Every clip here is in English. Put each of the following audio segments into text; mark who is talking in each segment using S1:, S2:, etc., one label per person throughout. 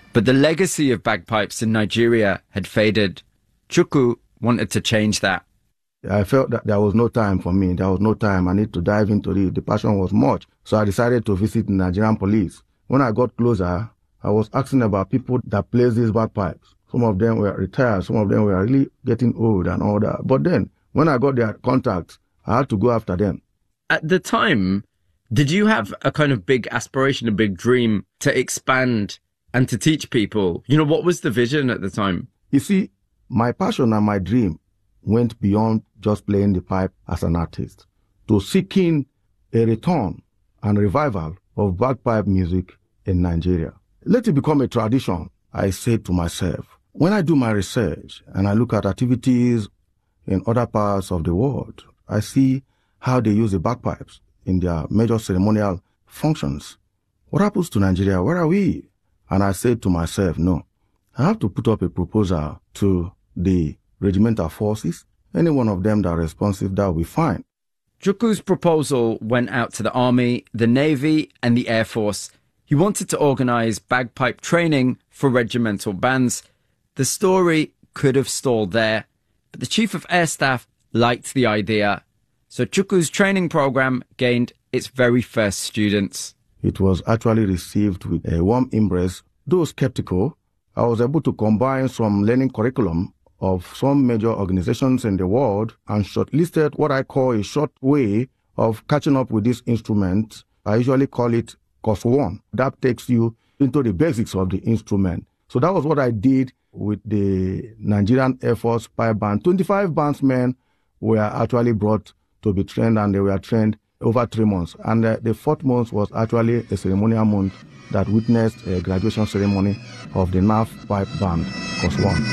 S1: But the legacy of bagpipes in Nigeria had faded. Chukwu wanted to change that.
S2: I felt that there was no time for me. There was no time. I need to dive into it. The passion was much. So I decided to visit the Nigerian police. When I got closer, I was asking about people that plays these bagpipes. Some of them were retired. Some of them were really getting old and all that. But then, when I got their contacts, I had to go after them.
S1: At the time, did you have a kind of big aspiration, a big dream to expand and to teach people? You know, what was the vision at the time?
S2: You see, my passion and my dream went beyond just playing the pipe as an artist to seeking a return and revival of bagpipe music in Nigeria. Let it become a tradition, I said to myself. When I do my research and I look at activities in other parts of the world, I see how they use the bagpipes in their major ceremonial functions. What happens to Nigeria? Where are we? And I said to myself, no, I have to put up a proposal to the regimental forces. Any one of them that are responsive, that will be fine.
S1: Chukwu's proposal went out to the Army, the Navy and the Air Force. He wanted to organise bagpipe training for regimental bands. The story could have stalled there, but the Chief of Air Staff liked the idea. So Chukwu's training programme gained its very first students.
S2: It was actually received with a warm embrace. Though skeptical, I was able to combine some learning curriculum of some major organizations in the world and shortlisted what I call a short way of catching up with this instrument. I usually call it Course 1. That takes you into the basics of the instrument. So that was what I did with the Nigerian Air Force pipe band. 25 bandsmen were actually brought to be trained, and they were trained over 3 months. And the fourth month was actually a ceremonial month that witnessed a graduation ceremony of the NAF pipe band, Course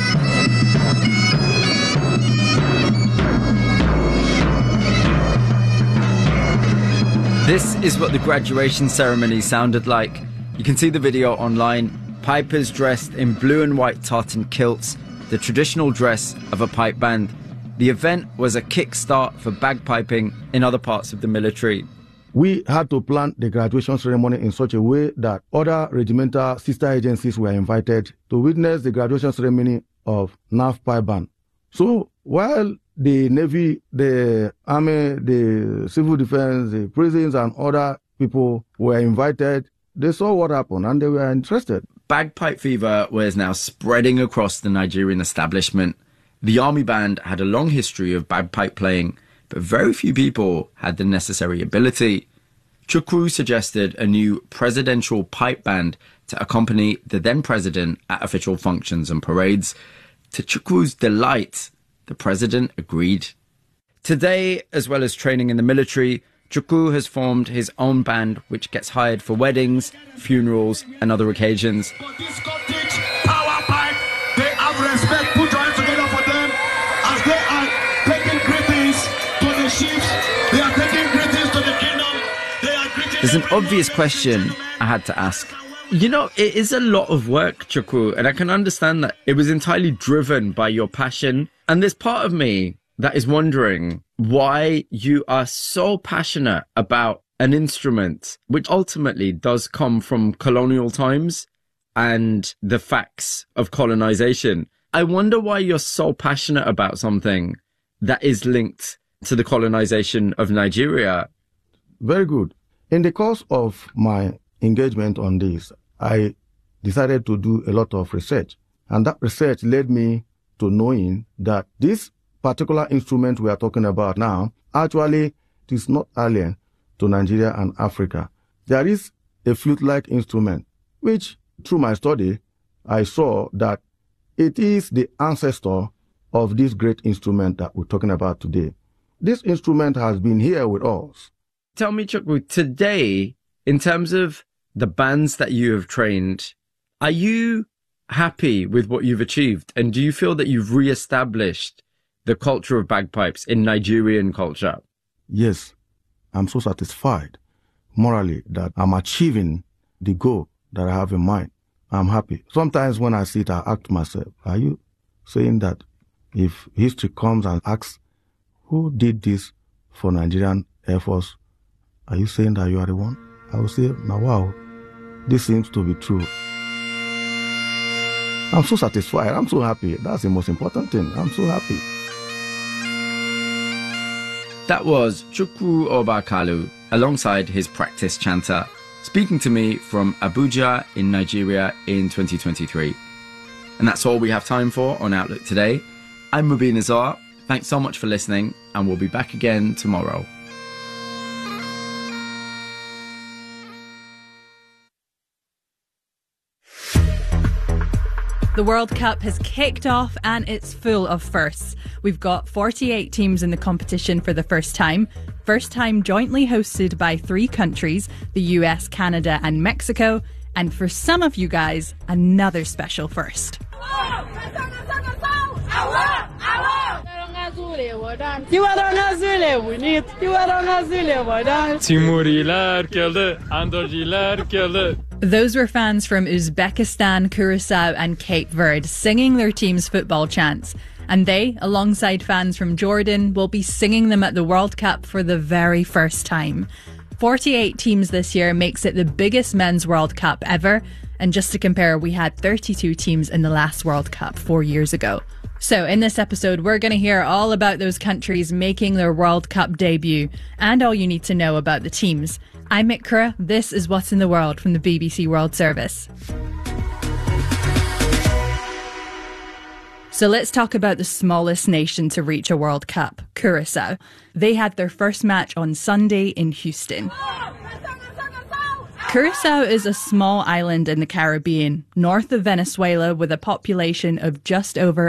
S2: 1.
S1: This is what the graduation ceremony sounded like. You can see the video online. Pipers dressed in blue and white tartan kilts, the traditional dress of a pipe band. The event was a kickstart for bagpiping in other parts of the military.
S2: We had to plan the graduation ceremony in such a way that other regimental sister agencies were invited to witness the graduation ceremony of NAF pipe band. So while the Navy, the Army, the Civil Defense, the prisons and other people were invited, they saw what happened and they were interested.
S1: Bagpipe fever was now spreading across the Nigerian establishment. The army band had a long history of bagpipe playing, but very few people had the necessary ability. Chukwu suggested a new presidential pipe band to accompany the then president at official functions and parades. To Chukwu's delight, the president agreed. Today, as well as training in the military, Chukwu has formed his own band which gets hired for weddings, funerals and other occasions.
S3: This Scottish power pipe, they have respect, put your hands together for them as they are taking greetings to the chiefs, they are taking greetings to the kingdom, they are greeting.
S1: There's an obvious question I had to ask. You know, it is a lot of work, Chukwu, and I can understand that it was entirely driven by your passion. And there's part of me that is wondering why you are so passionate about an instrument which ultimately does come from colonial times and the facts of colonization. I wonder why you're so passionate about something that is linked to the colonization of Nigeria.
S2: Very good. In the course of my engagement on this, I decided to do a lot of research. And that research led me to knowing that this particular instrument we are talking about now, actually, it is not alien to Nigeria and Africa. There is a flute-like instrument, which, through my study, I saw that it is the ancestor of this great instrument that we're talking about today. This instrument has been here with us.
S1: Tell me, Chukwu, today, in terms of the bands that you have trained, are you happy with what you've achieved? And do you feel that you've re-established the culture of bagpipes in Nigerian culture?
S2: Yes, I'm so satisfied morally that I'm achieving the goal that I have in mind. I'm happy. Sometimes when I sit, I ask myself, are you saying that if history comes and asks, who did this for Nigerian Air Force, are you saying that you are the one? I will say, now wow, this seems to be true. I'm so satisfied. I'm so happy. That's the most important thing. I'm so happy.
S1: That was Chukwu Obakalu alongside his practice chanter, speaking to me from Abuja in Nigeria in 2023. And that's all we have time for on Outlook today. I'm Mubin Azar. Thanks so much for listening, and we'll be back again tomorrow.
S4: The World Cup has kicked off and it's full of firsts. We've got 48 teams in the competition for the first time jointly hosted by 3 countries, the US, Canada and Mexico, and for some of you guys, another special first. Those were fans from Uzbekistan, Curacao and Cape Verde singing their team's football chants. And they, alongside fans from Jordan, will be singing them at the World Cup for the very first time. 48 teams this year makes it the biggest men's World Cup ever. And just to compare, we had 32 teams in the last World Cup 4 years ago. So in this episode, we're going to hear all about those countries making their World Cup debut and all you need to know about the teams. I'm Ikra. This is What's in the World from the BBC World Service. So let's talk about the smallest nation to reach a World Cup, Curacao. They had their first match on Sunday in Houston. Curacao is a small island in the Caribbean, north of Venezuela, with a population of just over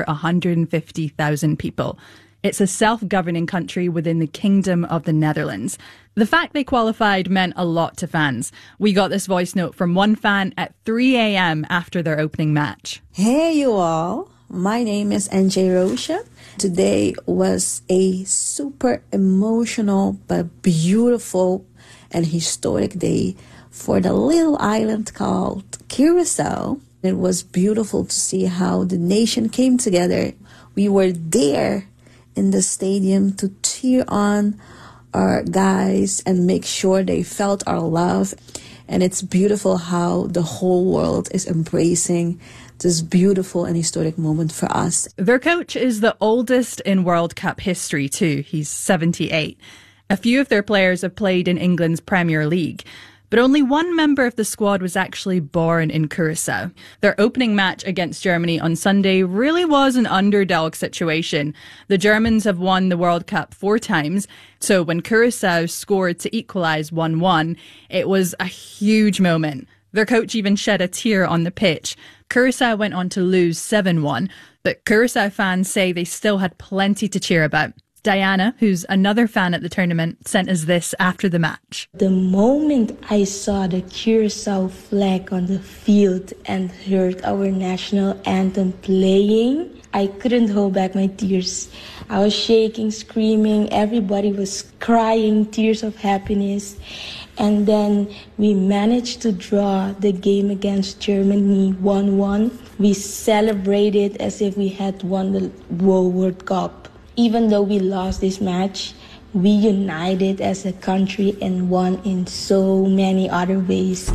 S4: 150,000 people. It's a self-governing country within the Kingdom of the Netherlands. The fact they qualified meant a lot to fans. We got this voice note from one fan at 3 a.m. after their opening match.
S5: Hey you all, my name is NJ Rocha. Today was a super emotional but beautiful and historic day for the little island called Curacao. It was beautiful to see how the nation came together. We were there in the stadium to cheer on our guys and make sure they felt our love. And it's beautiful how the whole world is embracing this beautiful and historic moment for us.
S4: Their coach is the oldest in World Cup history too. He's 78. A few of their players have played in England's Premier League. But only one member of the squad was actually born in Curacao. Their opening match against Germany on Sunday really was an underdog situation. The Germans have won the World Cup 4 times, so when Curacao scored to equalise 1-1, it was a huge moment. Their coach even shed a tear on the pitch. Curacao went on to lose 7-1, but Curacao fans say they still had plenty to cheer about. Diana, who's another fan at the tournament, sent us this after the match.
S6: The moment I saw the Curacao flag on the field and heard our national anthem playing, I couldn't hold back my tears. I was shaking, screaming, everybody was crying, tears of happiness. And then we managed to draw the game against Germany 1-1. We celebrated as if we had won the World Cup. Even though we lost this match, we united as a country and won in so many other ways.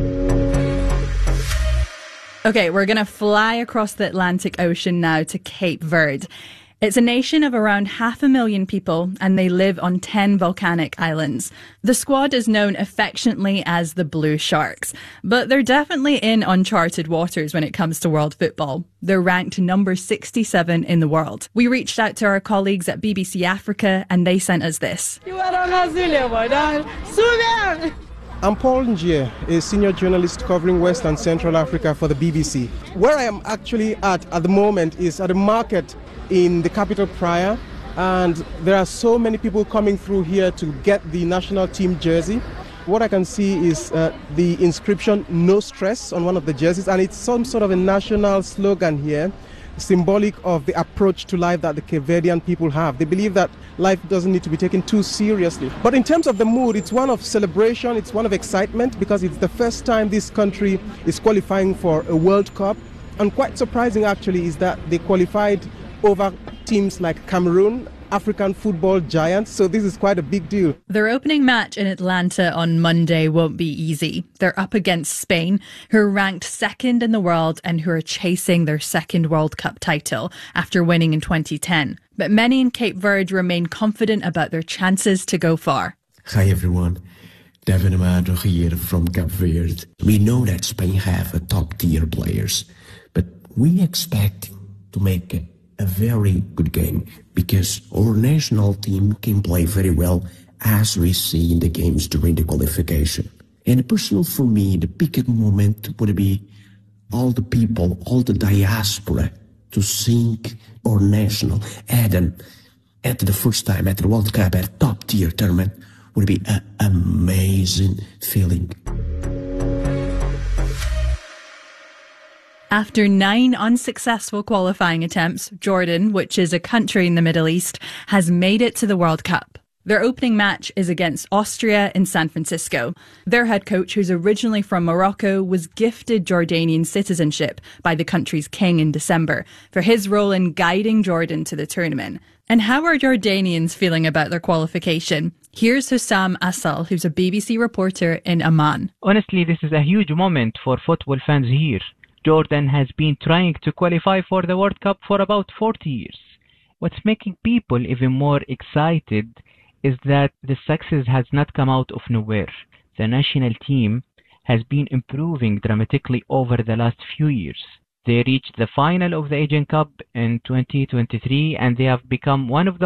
S4: Okay, we're going to fly across the Atlantic Ocean now to Cape Verde. It's a nation of around 500,000 people and they live on 10 volcanic islands. The squad is known affectionately as the Blue Sharks, but they're definitely in uncharted waters when it comes to world football. They're ranked number 67 in the world. We reached out to our colleagues at BBC Africa and they sent us this.
S7: I'm Paul Ngier, a senior journalist covering West and Central Africa for the BBC. Where I am actually at the moment is at a market in the capital Praia, and there are so many people coming through here to get the national team jersey. What I can see is the inscription "No Stress" on one of the jerseys, and it's some sort of a national slogan here, symbolic of the approach to life that the Cape Verdean people have. They believe that life doesn't need to be taken too seriously. But in terms of the mood, it's one of celebration, it's one of excitement, because it's the first time this country is qualifying for a World Cup. And quite surprising actually is that they qualified over teams like Cameroon, African football giants, so this is quite a big deal.
S4: Their opening match in Atlanta on Monday won't be easy. They're up against Spain, who are ranked second in the world and who are chasing their second World Cup title after winning in 2010. But many in Cape Verde remain confident about their chances to go far.
S8: Hi everyone, Devin Amado here from Cape Verde. We know that Spain have a top-tier players, but we expect to make a very good game because our national team can play very well as we see in the games during the qualification. And personal for me, the biggest moment would be all the people, all the diaspora to sing our national anthem at the first time at the World Cup at a top-tier tournament would be an amazing feeling.
S4: After 9 unsuccessful qualifying attempts, Jordan, which is a country in the Middle East, has made it to the World Cup. Their opening match is against Austria in San Francisco. Their head coach, who's originally from Morocco, was gifted Jordanian citizenship by the country's king in December for his role in guiding Jordan to the tournament. And how are Jordanians feeling about their qualification? Here's Hussam Asal, who's a BBC reporter in Amman.
S9: Honestly, this is a huge moment for football fans here. Jordan has been trying to qualify for the World Cup for about 40 years. What's making people even more excited is that the success has not come out of nowhere. The national team has been improving dramatically over the last few years. They reached the final of the Asian Cup in 2023 and they have become one of the